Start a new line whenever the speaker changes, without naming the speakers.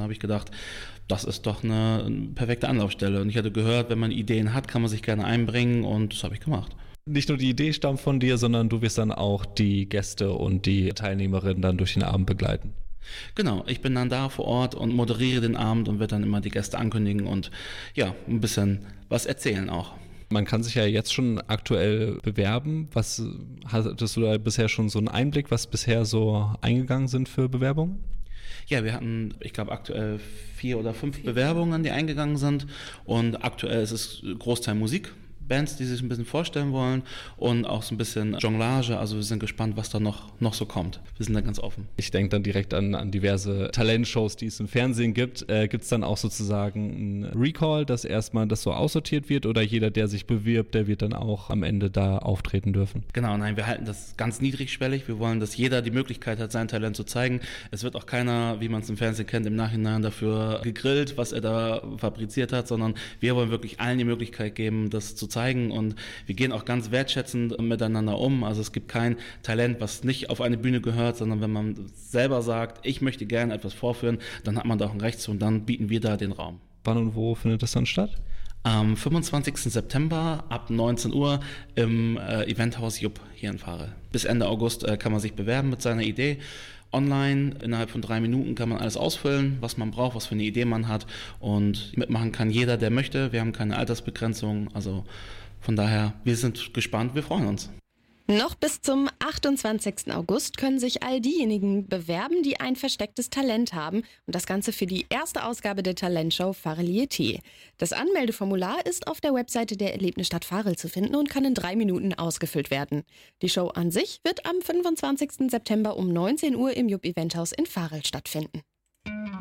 da habe ich gedacht, das ist doch eine perfekte Anlaufstelle. Und ich hatte gehört, wenn man Ideen hat, kann man sich gerne einbringen und das habe ich gemacht.
Nicht nur die Idee stammt von dir, sondern du wirst dann auch die Gäste und die Teilnehmerinnen dann durch den Abend begleiten.
Genau, ich bin dann da vor Ort und moderiere den Abend und werde dann immer die Gäste ankündigen und ja, ein bisschen was erzählen auch.
Man kann sich ja jetzt schon aktuell bewerben. Was hattest du da bisher schon so einen Einblick, was bisher so eingegangen sind für Bewerbungen?
Ja, wir hatten, ich glaube, aktuell 4 oder 5 Bewerbungen, die eingegangen sind und aktuell ist es Großteil Musik. Bands, die sich ein bisschen vorstellen wollen und auch so ein bisschen Jonglage. Also wir sind gespannt, was da noch so kommt. Wir sind da ganz offen.
Ich denke dann direkt an diverse Talentshows, die es im Fernsehen gibt. Gibt es dann auch sozusagen ein Recall, dass erstmal das so aussortiert wird oder jeder, der sich bewirbt, der wird dann auch am Ende da auftreten dürfen?
Genau, nein, wir halten das ganz niedrigschwellig. Wir wollen, dass jeder die Möglichkeit hat, sein Talent zu zeigen. Es wird auch keiner, wie man es im Fernsehen kennt, im Nachhinein dafür gegrillt, was er da fabriziert hat, sondern wir wollen wirklich allen die Möglichkeit geben, das zu zeigen und wir gehen auch ganz wertschätzend miteinander um. Also es gibt kein Talent, was nicht auf eine Bühne gehört, sondern wenn man selber sagt, ich möchte gerne etwas vorführen, dann hat man da auch ein Recht zu und dann bieten wir da den Raum.
Wann und wo findet das dann statt?
Am 25. September ab 19 Uhr im Eventhaus Jupp hier in Varel. Bis Ende August kann man sich bewerben mit seiner Idee. Online, innerhalb von 3 Minuten kann man alles ausfüllen, was man braucht, was für eine Idee man hat und mitmachen kann jeder, der möchte. Wir haben keine Altersbegrenzung, also von daher, wir sind gespannt, wir freuen uns.
Noch bis zum 28. August können sich all diejenigen bewerben, die ein verstecktes Talent haben und das Ganze für die erste Ausgabe der Talentshow Varelieté. Das Anmeldeformular ist auf der Webseite der Erlebnisstadt Varel zu finden und kann in 3 Minuten ausgefüllt werden. Die Show an sich wird am 25. September um 19 Uhr im Jupp Eventhaus in Varel stattfinden.